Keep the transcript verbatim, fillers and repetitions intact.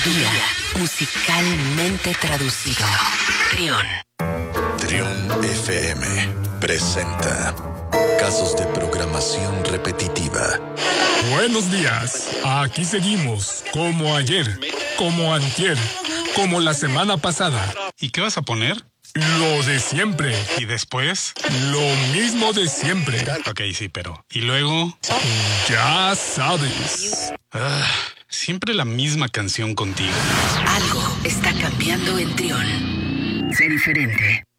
Día musicalmente traducido. Trión. Trión F M presenta Casos de programación repetitiva. Buenos días. Aquí seguimos, como ayer, como antier, como la semana pasada. ¿Y qué vas a poner? Lo de siempre. ¿Y después? Lo mismo de siempre. Ok, sí, pero... ¿Y luego? Ya sabes. Ah, siempre la misma canción contigo. Algo está cambiando en Trión. Sé diferente.